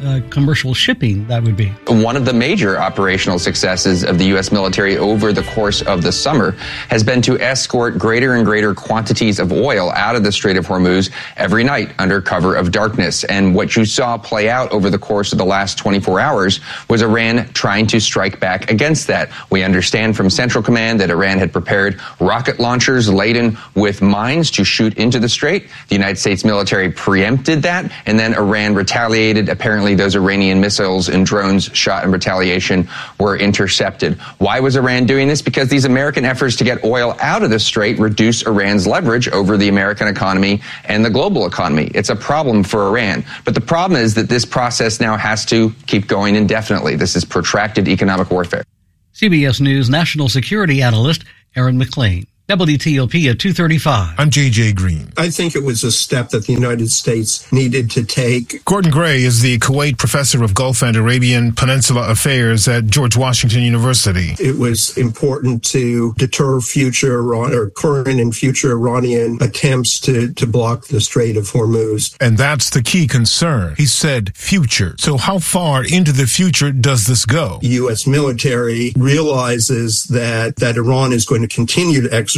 shipping, that would be. One of the major operational successes of the U.S. military over the course of the summer has been to escort greater and greater quantities of oil out of the Strait of Hormuz every night under cover of darkness. And what you saw play out over the course of the last 24 hours was Iran trying to strike back against that. We understand from Central Command that Iran had prepared rocket launchers laden with mines to shoot into the strait. The United States military preempted that, and then Iran retaliated. Apparently those Iranian missiles and drones shot in retaliation were intercepted. Why was Iran doing this? Because these American efforts to get oil out of the strait reduce Iran's leverage over the American economy and the global economy. It's a problem for Iran. But the problem is that this process now has to keep going indefinitely. This is protracted economic warfare. CBS News national security analyst Aaron McLean. WTOP at 2:35. I'm J.J. Green. I think it was a step that the United States needed to take. Gordon Gray is the Kuwait professor of Gulf and Arabian Peninsula Affairs at George Washington University. It was important to deter current and future Iranian attempts to block the Strait of Hormuz. And that's the key concern. He said future. So how far into the future does this go? The U.S. military realizes that Iran is going to continue to exercise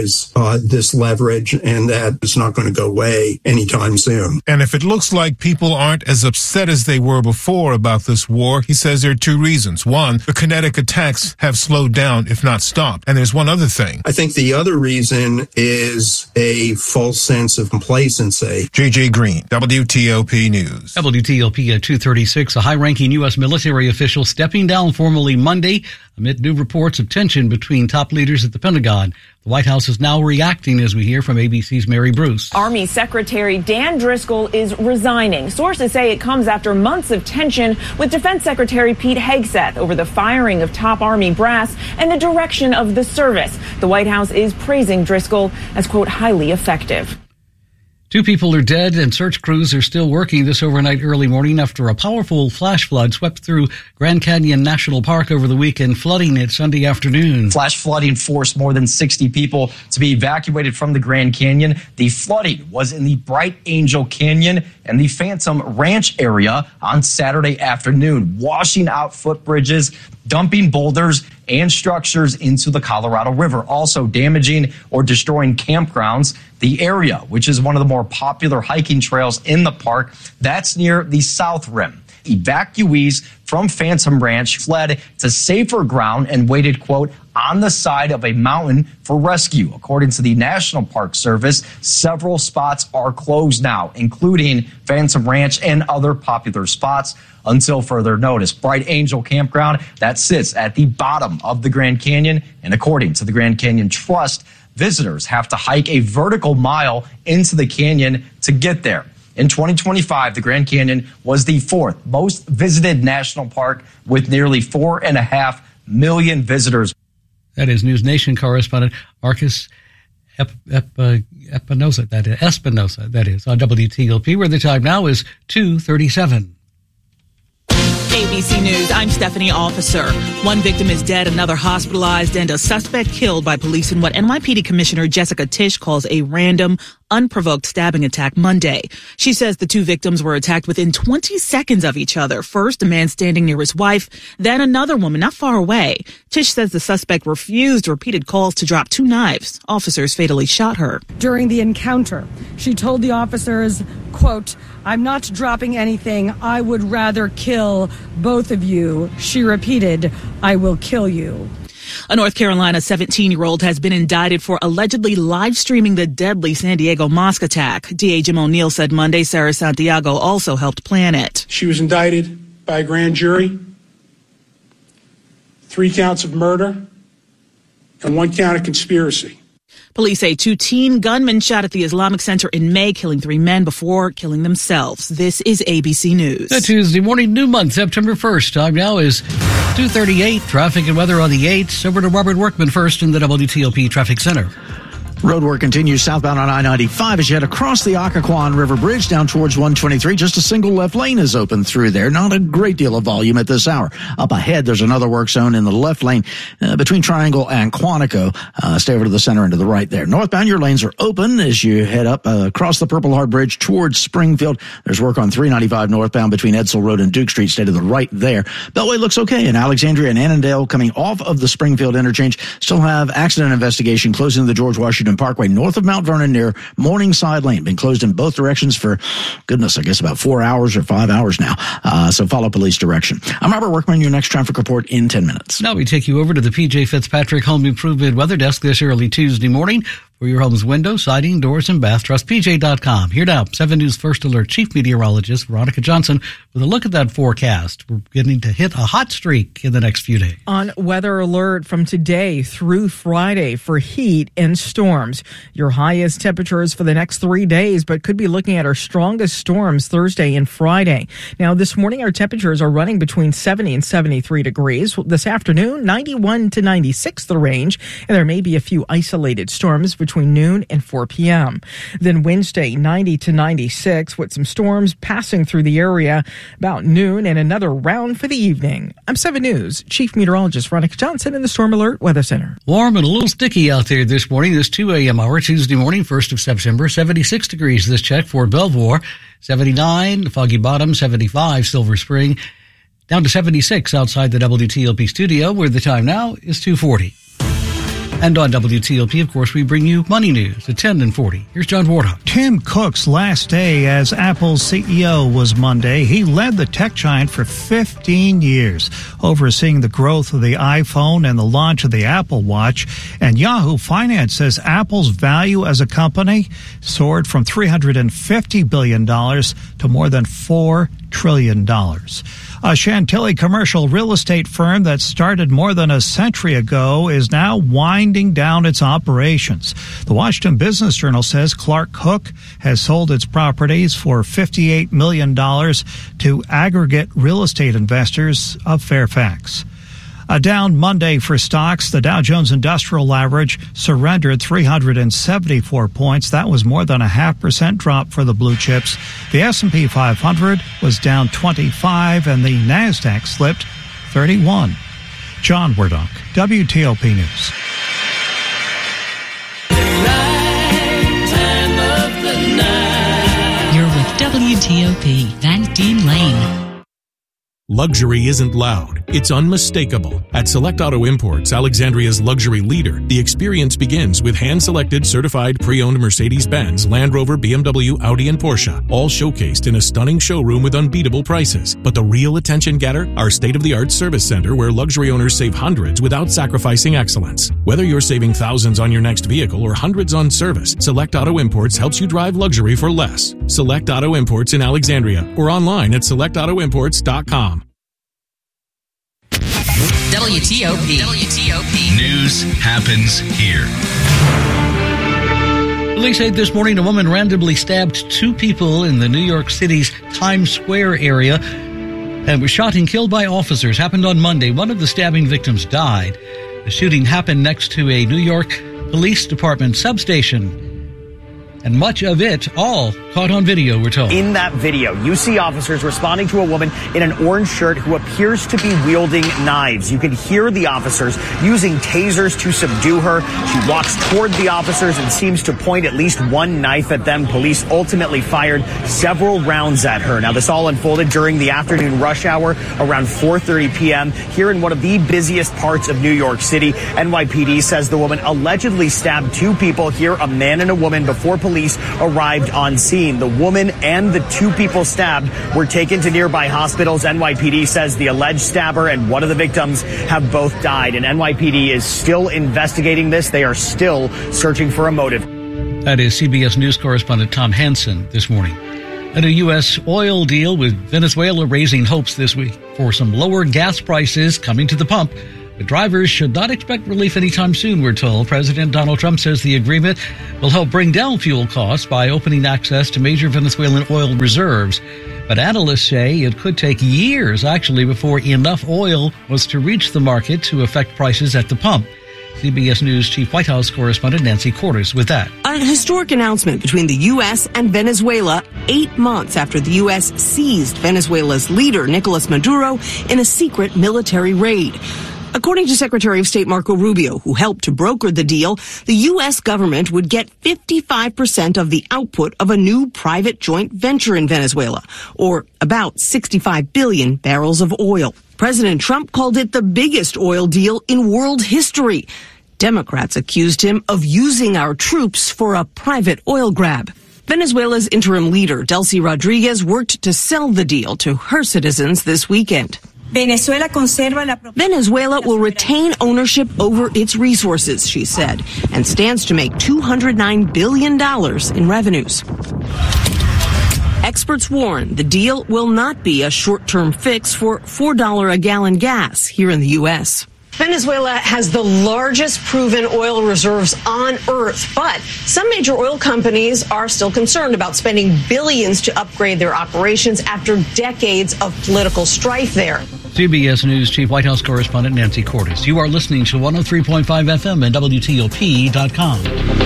this leverage, and that it's not going to go away anytime soon. And if it looks like people aren't as upset as they were before about this war, he says there are two reasons. One, the kinetic attacks have slowed down, if not stopped. And there's one other thing. I think the other reason is a false sense of complacency. J.J. Green, WTOP News. WTOP at 2:36. A high-ranking U.S. military official stepping down formally Monday amid new reports of tension between top leaders at the Pentagon. The White House is now reacting, as we hear from ABC's Mary Bruce. Army Secretary Dan Driscoll is resigning. Sources say it comes after months of tension with Defense Secretary Pete Hegseth over the firing of top Army brass and the direction of the service. The White House is praising Driscoll as, quote, highly effective. 2 people are dead and search crews are still working this overnight early morning after a powerful flash flood swept through Grand Canyon National Park over the weekend, flooding it Sunday afternoon. Flash flooding forced more than 60 people to be evacuated from the Grand Canyon. The flooding was in the Bright Angel Canyon and the Phantom Ranch area on Saturday afternoon, washing out footbridges, dumping boulders and structures into the Colorado River, also damaging or destroying campgrounds. The area, which is one of the more popular hiking trails in the park, that's near the South Rim. Evacuees from Phantom Ranch fled to safer ground and waited, quote, on the side of a mountain for rescue. According to the National Park Service, several spots are closed now, including Phantom Ranch and other popular spots until further notice. Bright Angel Campground, that sits at the bottom of the Grand Canyon, and according to the Grand Canyon Trust, visitors have to hike a vertical mile into the canyon to get there. In 2025, the Grand Canyon was the fourth most visited national park with nearly 4.5 million visitors. That is News Nation correspondent Marcus Espinosa, that is, on WTOP, where the time now is 2:37. ABC News, I'm Stephanie Officer. One victim is dead, another hospitalized, and a suspect killed by police in what NYPD Commissioner Jessica Tisch calls a random, unprovoked stabbing attack Monday. She says the two victims were attacked within 20 seconds of each other. First, a man standing near his wife, then another woman not far away. Tisch says the suspect refused repeated calls to drop two knives. Officers fatally shot her. During the encounter, she told the officers, quote, "I'm not dropping anything. I would rather kill both of you." She repeated, "I will kill you." A North Carolina 17-year-old has been indicted for allegedly live streaming the deadly San Diego mosque attack. DA Jim O'Neill said Monday Sarah Santiago also helped plan it. She was indicted by a grand jury, 3 counts of murder and 1 count of conspiracy. Police say 2 teen gunmen shot at the Islamic Center in May, killing 3 men before killing themselves. This is ABC News. That Tuesday morning, new month, September 1st. Time now is 2:38. Traffic and weather on the 8s. Over to Robert Workman first in the WTOP Traffic Center. Road work continues southbound on I-95 as you head across the Occoquan River Bridge down towards 123. Just a single left lane is open through there. Not a great deal of volume at this hour. Up ahead, there's another work zone in the left lane between Triangle and Quantico. Stay over to the center and to the right there. Northbound, your lanes are open as you head up across the Purple Heart Bridge towards Springfield. There's work on 395 northbound between Edsel Road and Duke Street. Stay to the right there. Beltway looks okay in Alexandria and Annandale coming off of the Springfield interchange. Still have accident investigation closing the George Washington Parkway north of Mount Vernon near Morningside Lane. Been closed in both directions for, goodness, I guess about 4 hours or 5 hours now. So follow police direction. I'm Robert Workman, your next traffic report in 10 minutes. Now we take you over to the PJ Fitzpatrick Home Improvement Weather Desk this early Tuesday morning for your home's window, siding, doors, and bath. Trust PJ.com. Here now, 7 News First Alert Chief Meteorologist Veronica Johnson with a look at that forecast. We're getting to hit a hot streak in the next few days. On weather alert from today through Friday for heat and storms. Your highest temperatures for the next 3 days, but could be looking at our strongest storms Thursday and Friday. Now, this morning, our temperatures are running between 70 and 73 degrees. This afternoon, 91 to 96 the range, and there may be a few isolated storms between noon and 4 p.m. Then Wednesday, 90 to 96 with some storms passing through the area about noon and another round for the evening. I'm 7 News Chief Meteorologist Veronica Johnson in the Storm Alert Weather Center. Warm and a little sticky out there this morning, this 2 a.m. hour, Tuesday morning, 1st of September. 76 degrees this check for Belvoir, 79, Foggy Bottom, 75, Silver Spring, down to 76 outside the WTOP studio, where the time now is 2:40. And on WTOP, of course, we bring you Money News at 10 and 40. Here's John Wardock. Tim Cook's last day as Apple's CEO was Monday. He led the tech giant for 15 years, overseeing the growth of the iPhone and the launch of the Apple Watch. And Yahoo Finance says Apple's value as a company soared from $350 billion to more than $4 trillion. A Chantilly commercial real estate firm that started more than a century ago is now winding down its operations. The Washington Business Journal says Clark Cook has sold its properties for $58 million to aggregate real estate investors of Fairfax. A down Monday for stocks. The Dow Jones Industrial Average surrendered 374 points. That was more than a 0.5% drop for the blue chips. The S&P 500 was down 25 and the NASDAQ slipped 31. John Wardock, WTOP News. You're with WTOP, Van Dean Lane. Luxury isn't loud, it's unmistakable. At Select Auto Imports, Alexandria's luxury leader, the experience begins with hand-selected certified pre-owned Mercedes-Benz, Land Rover, BMW, Audi, and Porsche, all showcased in a stunning showroom with unbeatable prices. But the real attention getter? Our state-of-the-art service center where luxury owners save hundreds without sacrificing excellence. Whether you're saving thousands on your next vehicle or hundreds on service, Select Auto Imports helps you drive luxury for less. Select Auto Imports in Alexandria or online at selectautoimports.com. WTOP. News happens here. Police say this morning a woman randomly stabbed 2 people in the New York City's Times Square area and was shot and killed by officers. Happened on Monday. One of the stabbing victims died. The shooting happened next to a New York Police Department substation. And much of it all caught on video, we're told. In that video, you see officers responding to a woman in an orange shirt who appears to be wielding knives. You can hear the officers using tasers to subdue her. She walks toward the officers and seems to point at least one knife at them. Police ultimately fired several rounds at her. Now, this all unfolded during the afternoon rush hour around 4:30 p.m. here in one of the busiest parts of New York City. NYPD says the woman allegedly stabbed 2 people here, a man and a woman, before police arrived on scene. The woman and the 2 people stabbed were taken to nearby hospitals. NYPD says the alleged stabber and one of the victims have both died, and NYPD is still investigating this. They are still searching for a motive. That is CBS News correspondent Tom Hansen this morning. And a U.S. oil deal with Venezuela raising hopes this week for some lower gas prices coming to the pump. But drivers should not expect relief anytime soon, we're told. President Donald Trump says the agreement will help bring down fuel costs by opening access to major Venezuelan oil reserves. But analysts say it could take years, actually, before enough oil was to reach the market to affect prices at the pump. CBS News Chief White House correspondent Nancy Cordes with that. An historic announcement between the U.S. and Venezuela 8 months after the U.S. seized Venezuela's leader, Nicolas Maduro, in a secret military raid. According to Secretary of State Marco Rubio, who helped to broker the deal, the U.S. government would get 55% of the output of a new private joint venture in Venezuela, or about 65 billion barrels of oil. President Trump called it the biggest oil deal in world history. Democrats accused him of using our troops for a private oil grab. Venezuela's interim leader, Delcy Rodriguez, worked to sell the deal to her citizens this weekend. Venezuela will retain ownership over its resources, she said, and stands to make $209 billion in revenues. Experts warn the deal will not be a short-term fix for $4 a gallon gas here in the U.S. Venezuela has the largest proven oil reserves on Earth, but some major oil companies are still concerned about spending billions to upgrade their operations after decades of political strife there. CBS News Chief White House correspondent Nancy Cordes. You are listening to 103.5 FM and WTOP.com.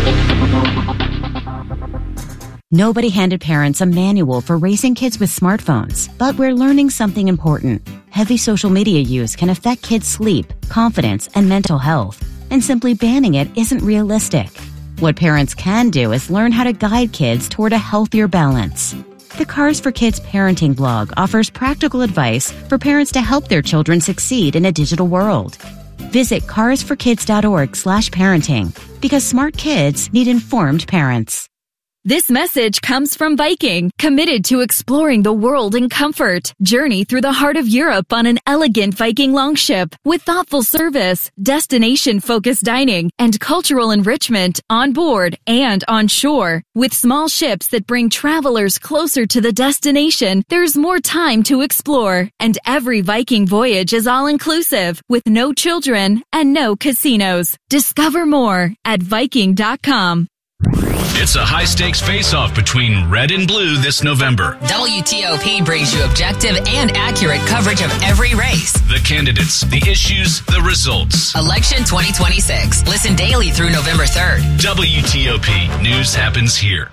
Nobody handed parents a manual for raising kids with smartphones, but we're learning something important. Heavy social media use can affect kids' sleep, confidence, and mental health, and simply banning it isn't realistic. What parents can do is learn how to guide kids toward a healthier balance. The Cars for Kids parenting blog offers practical advice for parents to help their children succeed in a digital world. Visit carsforkids.org/parenting because smart kids need informed parents. This message comes from Viking, committed to exploring the world in comfort. Journey through the heart of Europe on an elegant Viking longship with thoughtful service, destination-focused dining, and cultural enrichment on board and on shore. With small ships that bring travelers closer to the destination, there's more time to explore. And every Viking voyage is all-inclusive, with no children and no casinos. Discover more at Viking.com. It's a high-stakes face-off between red and blue this November. WTOP brings you objective and accurate coverage of every race. The candidates, the issues, the results. Election 2026. Listen daily through November 3rd. WTOP. News happens here.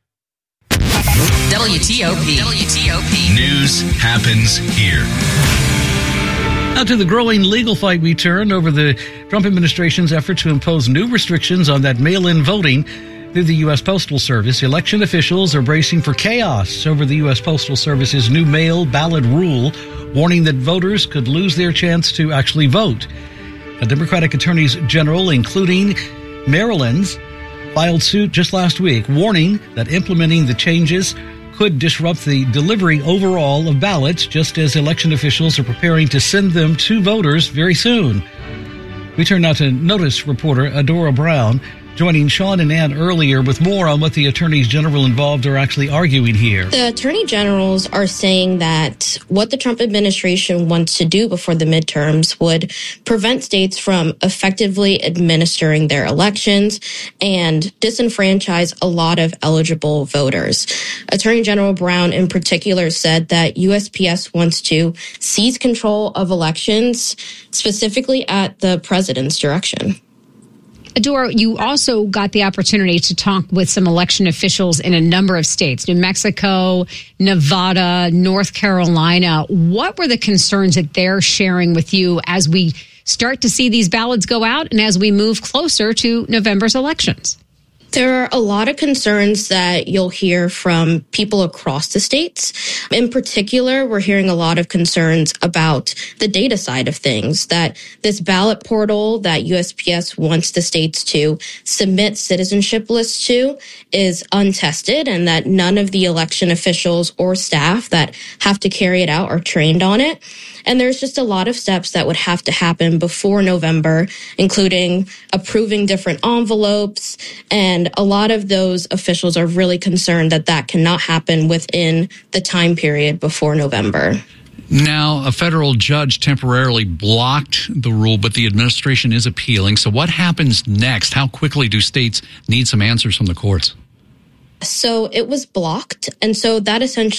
WTOP. News happens here. Now to the growing legal fight we turn over the Trump administration's effort to impose new restrictions on that mail-in voting. Through the U.S. Postal Service, election officials are bracing for chaos over the U.S. Postal Service's new mail ballot rule, warning that voters could lose their chance to actually vote. Democratic attorneys general, including Maryland's, filed suit just last week, warning that implementing the changes could disrupt the delivery overall of ballots, just as election officials are preparing to send them to voters very soon. We turn now to Notice reporter Adora Brown, joining Sean and Ann earlier with more on what the attorneys general involved are actually arguing here. The attorney generals are saying that what the Trump administration wants to do before the midterms would prevent states from effectively administering their elections and disenfranchise a lot of eligible voters. Attorney General Brown in particular said that USPS wants to seize control of elections, specifically at the president's direction. Adora, you also got the opportunity to talk with some election officials in a number of states, New Mexico, Nevada, North Carolina. What were the concerns that they're sharing with you as we start to see these ballots go out and as we move closer to November's elections? There are a lot of concerns that you'll hear from people across the states. In particular, we're hearing a lot of concerns about the data side of things, that this ballot portal that USPS wants the states to submit citizenship lists to is untested, and that none of the election officials or staff that have to carry it out are trained on it. And there's just a lot of steps that would have to happen before November, including approving different envelopes. And a lot of those officials are really concerned that that cannot happen within the time period before November. Now, a federal judge temporarily blocked the rule, but the administration is appealing. So what happens next? How quickly do states need some answers from the courts? So it was blocked. And so that essentially